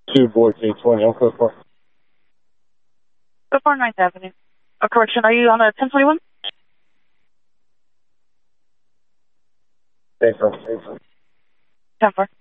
2 Boise 820 on code 4. Code 4, 9th Avenue. Correction, are you on a 1021? Thanks, 10-4.